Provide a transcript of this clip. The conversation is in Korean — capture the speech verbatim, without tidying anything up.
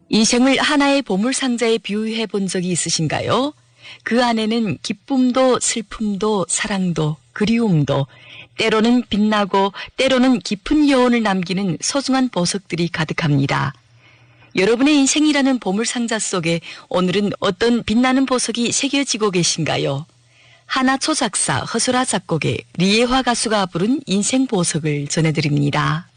인생을 하나의 보물상자에 비유해 본 적이 있으신가요? 그 안에는 기쁨도 슬픔도 사랑도 그리움도 때로는 빛나고 때로는 깊은 여운을 남기는 소중한 보석들이 가득합니다. 여러분의 인생이라는 보물상자 속에 오늘은 어떤 빛나는 보석이 새겨지고 계신가요? 하나초 작사 허설아 작곡의 리예화 가수가 부른 인생 보석을 전해드립니다.